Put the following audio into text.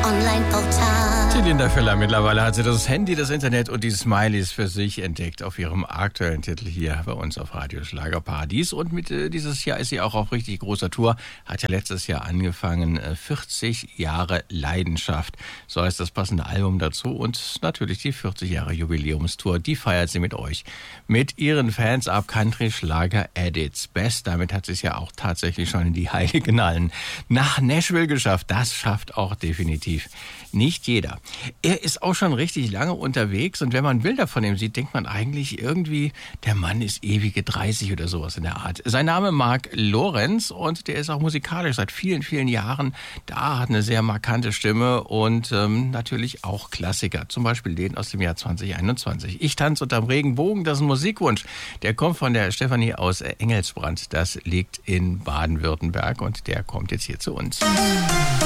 Online-Portal. Die Linda Völler, mittlerweile hat sie das Handy, das Internet und die Smileys für sich entdeckt auf ihrem aktuellen Titel hier bei uns auf Radio Schlagerparadies. Und mit dieses Jahr ist sie auch auf richtig großer Tour. Hat ja letztes Jahr angefangen, 40 Jahre Leidenschaft. So heißt das passende Album dazu. Und natürlich die 40 Jahre Jubiläumstour, die feiert sie mit euch. Mit ihren Fans ab Country Schlager at its best. Damit hat sie es ja auch tatsächlich schon in die heiligen Hallen nach Nashville geschafft. Das schafft auch definitiv nicht jeder. Er ist auch schon richtig lange unterwegs und wenn man Bilder von ihm sieht, denkt man eigentlich irgendwie, der Mann ist ewige 30 oder sowas in der Art. Sein Name Mark Lorenz und der ist auch musikalisch seit vielen, vielen Jahren da, hat eine sehr markante Stimme und natürlich auch Klassiker, zum Beispiel den aus dem Jahr 2021. Ich tanze unterm Regenbogen, das ist ein Musikwunsch. Der kommt von der Stefanie aus Engelsbrand, das liegt in Baden-Württemberg und der kommt jetzt hier zu uns.